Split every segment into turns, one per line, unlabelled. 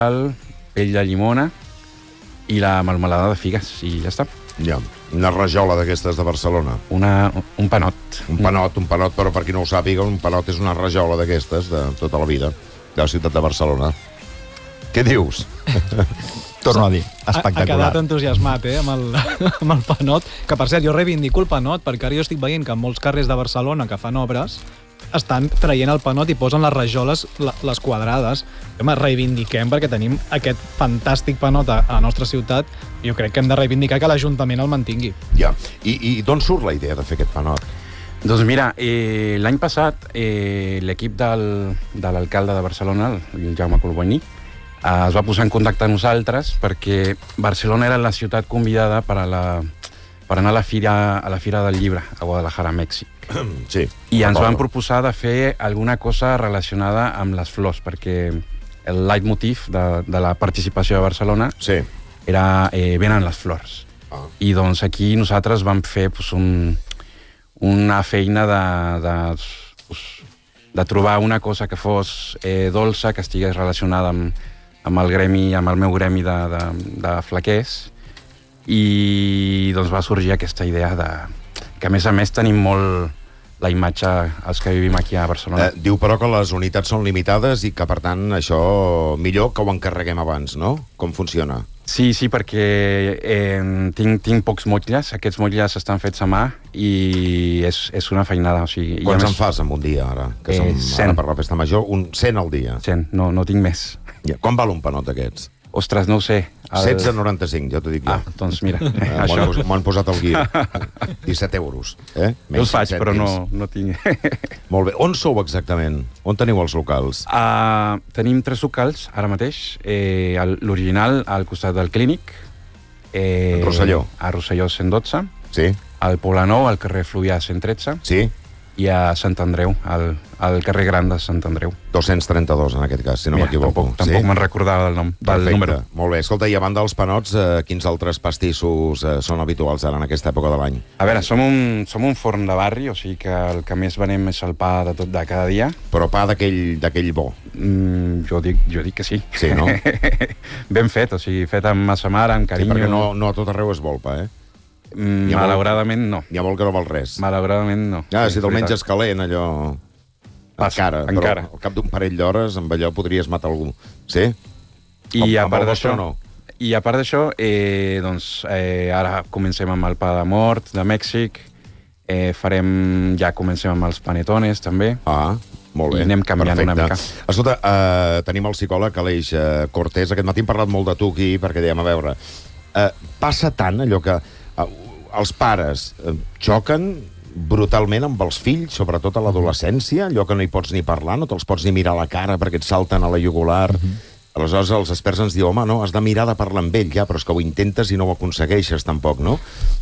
pell de llimona i la melmelada de figues, i ja està.
Ja, una rajola d'aquestes de Barcelona.
Un panot.
Un panot, però per qui no ho sàpiga, un panot és una rajola d'aquestes de tota la vida, de la ciutat de Barcelona. Què dius?
Torno a dir, espectacular.
Ha quedat entusiasmat, amb el panot. Que, per cert, jo reivindico el panot, perquè ara jo estic veient que en molts carrers de Barcelona que fan obres estan traient el panot i posen les rajoles, les quadrades. Home, reivindiquem, perquè tenim aquest fantàstic panot a la nostra ciutat, i jo crec que hem de reivindicar que l'Ajuntament el mantingui.
Ja, i d'on surt la idea de fer aquest panot?
Doncs mira, l'any passat l'equip de l'alcalde de Barcelona, el Jaume Colboni, es va posar en contacte amb nosaltres perquè Barcelona era la ciutat convidada per anar a la Fira del Llibre a Guadalajara, Mèxic.
Sí.
I ens van proposar de fer alguna cosa relacionada amb les flors, perquè el leitmotiv de la participació de Barcelona era venen les flors. I doncs aquí nosaltres vam fer una feina de trobar una cosa que fos dolça, que estigués relacionada amb el gremi, amb el meu gremi de flaquers, i doncs va sorgir aquesta idea que a més tenim molt la imatge els que vivim aquí a Barcelona.
Diu però que les unitats són limitades i que per tant això millor que ho encarreguem abans, no? Com funciona?
Sí, perquè tinc pocs motlles, aquests motlles estan fets a mà i és una feinada.
Quants en fas en un dia ara? Que som
100.
Ara per la festa major, 100 al dia.
100, no tinc més.
Quan val un panot d'aquests?
Ostres, no ho sé.
16,95, ja t'ho dic jo.
Doncs mira,
m'ho han posat al guia. 17 euros.
Jo els faig, però no tinc.
Molt bé. On sou exactament? On teniu els locals?
Tenim 3 locals, ara mateix. L'original, al costat del Clínic.
Rosselló.
A Rosselló 112.
Sí.
Al Poblenou, al carrer Fluvià 113.
Sí.
I a Sant Andreu, al carrer Gran de Sant Andreu.
232, en aquest cas, si no m'equivoco.
Tampoc me'n recordava del nom, del número.
Molt bé. Escolta, i a banda dels panots, quins altres pastissos són habituals ara en aquesta època de l'any?
A veure, som un forn de barri, o sigui que el que més venem és el pa de cada dia.
Però pa d'aquell bo?
Jo dic que sí.
Sí, no?
Ben fet, o sigui, fet amb massa mare, amb carinyo.
Sí, perquè no a tot arreu és bo el pa,
Malauradament no.
N'hi ha molt que no val res.
Malauradament no.
Si te'l menges calent, allò... Encara. Però al cap d'un parell d'hores amb allò podries matar algú. Sí?
I a part d'això, doncs ara comencem amb el pa de mort de Mèxic, comencem amb els panetones també.
Molt bé.
I anem canviant una mica.
Escolta, tenim el psicòleg Aleix Cortés. Aquest matí hem parlat molt de tu aquí, perquè dèiem, a veure, passa tant allò que els pares xoquen brutalment amb els fills, sobretot a l'adolescència, allò que no hi pots ni parlar, no te'ls pots ni mirar a la cara perquè et salten a la jugular. Aleshores els experts ens diuen, home, no, has de mirar de parlar amb ell, ja, però és que ho intentes i no ho aconsegueixes tampoc, no?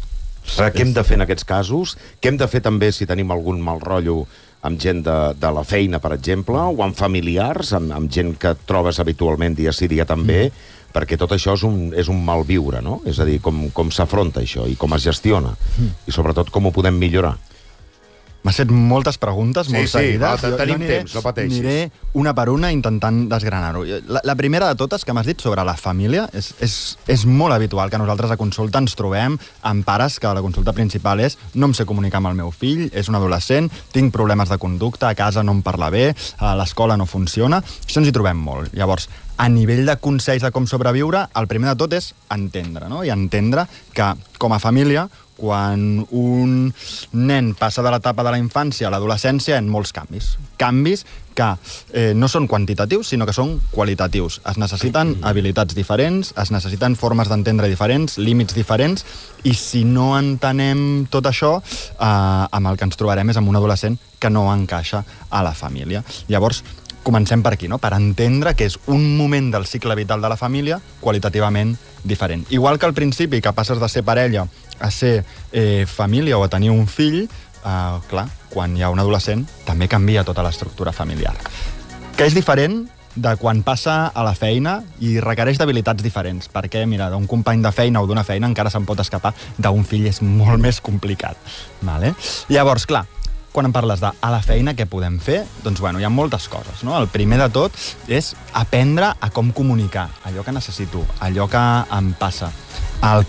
Què hem de fer en aquests casos? Què hem de fer també si tenim algun mal rotllo amb gent de la feina, per exemple, o amb familiars, amb gent que et trobes habitualment dia sí, dia també, perquè tot això és un mal viure, no? És a dir, com s'afronta això i com es gestiona, i sobretot com ho podem millorar.
M'has fet moltes preguntes, molt seguides.
Tenim temps, no pateixis.
Aniré una per una intentant desgranar-ho. La primera de totes que m'has dit sobre la família, és molt habitual que nosaltres a consulta ens trobem amb pares que la consulta principal és no em sé comunicar amb el meu fill, és un adolescent, tinc problemes de conducta, a casa no em parla bé, a l'escola no funciona. Això ens hi trobem molt. Llavors, a nivell de consells de com sobreviure, el primer de tot és entendre, no? I entendre que, com a família, quan un nen passa de l'etapa de la infància a l'adolescència, hi ha molts canvis. Canvis que no són quantitatius, sinó que són qualitatius. Es necessiten habilitats diferents, es necessiten formes d'entendre diferents, límits diferents, i si no entenem tot això, amb el que ens trobarem és amb un adolescent que no encaixa a la família. Llavors, comencem per aquí, no? Per entendre que és un moment del cicle vital de la família qualitativament diferent. Igual que al principi, que passes de ser parella a ser família o a tenir un fill, clar, quan hi ha un adolescent també canvia tota l'estructura familiar. Que és diferent de quan passa a la feina i requereix d'habilitats diferents, perquè, mira, d'un company de feina o d'una feina encara se'n pot escapar, d'un fill és molt més complicat. Vale? Llavors, clar, quan em parles de a la feina què podem fer, doncs bueno, hi ha moltes coses, no? El primer de tot és aprendre a com comunicar allò que necessito, allò que em passa, el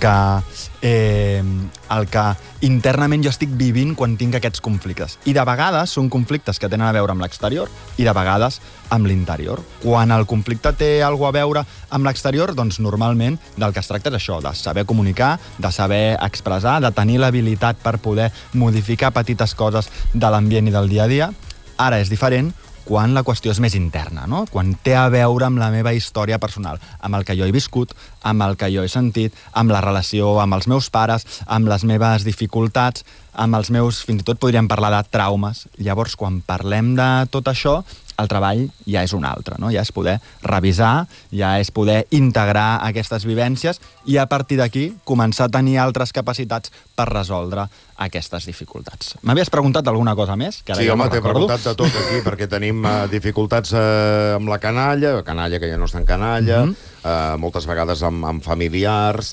que internament jo estic vivint quan tinc aquests conflictes. I de vegades són conflictes que tenen a veure amb l'exterior i de vegades amb l'interior. Quan el conflicte té alguna a veure amb l'exterior, doncs normalment del que es tracta és això, de saber comunicar, de saber expressar, de tenir l'habilitat per poder modificar petites coses de l'ambient i del dia a dia. Ara és diferent quan la qüestió és més interna, no? Quan té a veure amb la meva història personal, amb el que jo he viscut, amb el que jo he sentit, amb la relació amb els meus pares, amb les meves dificultats, amb els meus, fins i tot podríem parlar de traumes. Llavors, quan parlem de tot això, el treball ja és un altre, no? Ja és poder revisar, ja és poder integrar aquestes vivències i a partir d'aquí començar a tenir altres capacitats per resoldre aquestes dificultats. M'havies preguntat alguna cosa més? Que ara
sí,
ja
home,
no
t'he
recordo.
preguntat de tot aquí, perquè tenim dificultats amb la canalla que ja no és tan canalla, moltes vegades amb familiars,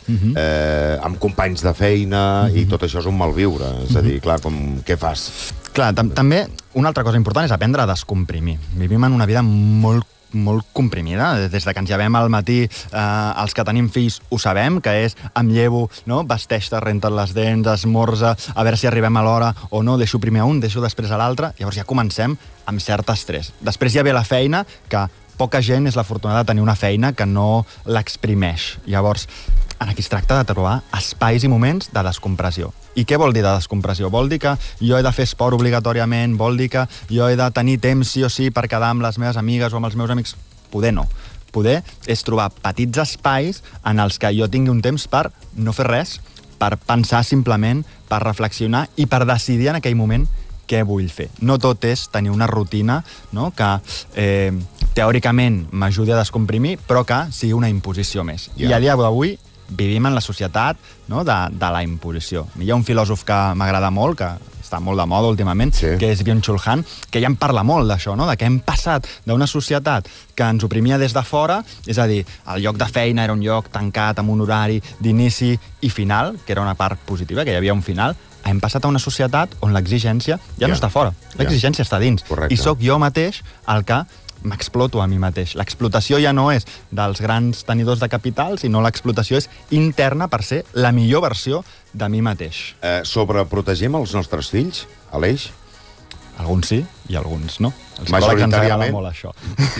amb companys de feina, i tot això és un malviure. És a dir, clar, què fas?
Clar, també una altra cosa important és aprendre a descomprimir. Vivim en una vida molt comprimida. Des de que ens llevem al matí, els que tenim fills ho sabem, que és em llevo, no? Vesteix-te, renta't les dents, esmorza, a veure si arribem a l'hora o no, deixo primer a un, deixo després a l'altre. Llavors ja comencem amb cert estrès. Després ja ve la feina, que poca gent és l'afortunada de tenir una feina que no l'exprimeix. Llavors, aquí es tracta de trobar espais i moments de descompressió. I què vol dir de descompressió? Vol dir que jo he de fer esport obligatòriament? Vol dir que jo he de tenir temps sí o sí per quedar amb les meves amigues o amb els meus amics? Poder no. Poder és trobar petits espais en els que jo tingui un temps per no fer res, per pensar simplement, per reflexionar i per decidir en aquell moment què vull fer. No tot és tenir una rutina, no? Que teòricament m'ajudi a descomprimir, però que sigui una imposició més. I a dia d'avui vivim en la societat, no? de la imposició. Hi ha un filòsof que m'agrada molt, que està molt de moda últimament, que és Byung-Chul Han, que ja en parla molt d'això, no? De que hem passat d'una societat que ens oprimia des de fora, és a dir, el lloc de feina era un lloc tancat amb un horari d'inici i final, que era una part positiva, que hi havia un final, hem passat a una societat on l'exigència ja no està fora, l'exigència està dins.
Correcte.
I sóc jo mateix el que m'exploto a mi mateix. L'explotació ja no és dels grans tenidors de capital, sinó l'explotació és interna per ser la millor versió de mi mateix.
Sobreprotegim els nostres fills, Aleix?
Alguns sí i alguns no. Els psicòlegs ens agrada molt això.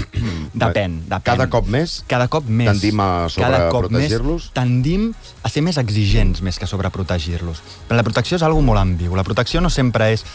Depèn.
Cada cop més?
Cada cop més.
Tendim a sobreprotegir-los?
Tendim a ser més exigents més que sobreprotegir-los. Però la protecció és una cosa molt ambigu. La protecció no sempre és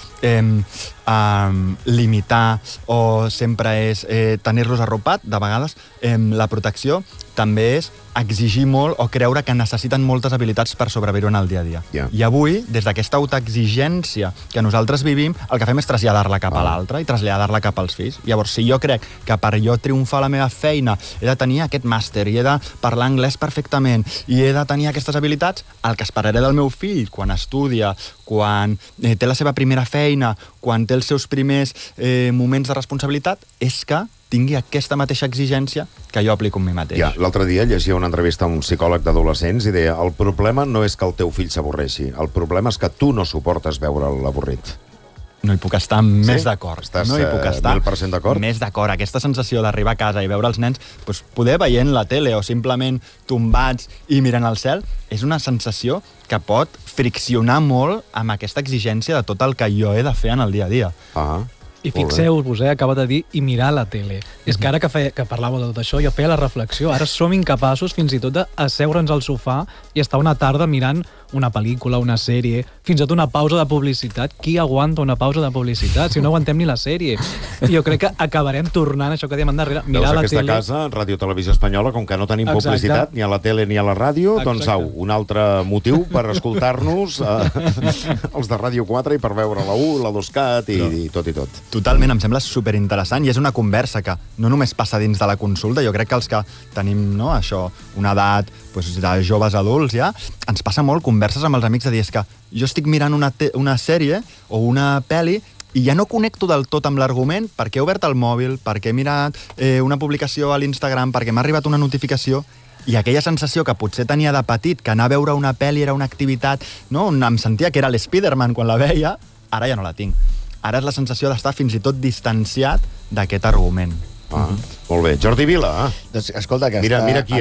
limitar o sempre és tenir-los arropat. De vegades la protecció també és exigir molt o creure que necessiten moltes habilitats per sobreviure en el dia a dia. I avui, des d'aquesta autoexigència que nosaltres vivim, el que fem és traslladar-la cap a l'altre i traslladar-la cap als fills. Llavors, si jo crec que per jo triomfar a la meva feina he de tenir aquest màster i he de parlar anglès perfectament i he de tenir aquestes habilitats, el que esperaré del meu fill quan estudia, quan té la seva primera feina, quan té els seus primers moments de responsabilitat, és que tingui aquesta mateixa exigència que jo aplico amb mi mateix.
L'altre dia llegia una entrevista a un psicòleg d'adolescents i deia: el problema no és que el teu fill s'avorreixi, el problema és que tu no suportes veure'l avorrit.
No hi puc estar més d'acord.
Estàs
no hi puc estar
1000% d'acord?
Més d'acord. Aquesta sensació d'arribar a casa i veure els nens, doncs, poder veient la tele o simplement tombats i mirant al cel, és una sensació que pot friccionar molt amb aquesta exigència de tot el que jo he de fer en el dia a dia.
I fixeu-vos, acaba de dir, i mirar la tele. És que ara que parlàveu de tot això, jo feia la reflexió, ara som incapaços fins i tot d'asseure'ns al sofà i estar una tarda mirant una pel·lícula, una sèrie, fins i tot una pausa de publicitat. Qui aguanta una pausa de publicitat si no aguantem ni la sèrie? I jo crec que acabarem tornant això que diem endarrere, mirar la tele.
Aquesta casa, Ràdio Televisió Espanyola, com que no tenim publicitat ni a la tele ni a la ràdio, doncs au, un altre motiu per escoltar-nos els de Ràdio 4 i per veure la 1, la 2CAT i tot i tot.
Totalment, em sembla superinteressant i és una conversa que no només passa dins de la consulta, jo crec que els que tenim això, una edat de joves adults ja, ens passa molt converses amb els amics de dir que jo estic mirant una sèrie o una pel·li i ja no connecto del tot amb l'argument perquè he obert el mòbil, perquè he mirat una publicació a l'Instagram, perquè m'ha arribat una notificació i aquella sensació que potser tenia de petit, que anar a veure una pel·li era una activitat, no? Em sentia que era l'Spiderman quan la veia, ara ja no la tinc. ara és la sensació d'estar fins i tot distanciat d'aquest argument.
Molt bé. Jordi Vila.
Doncs, escolta,
Mira qui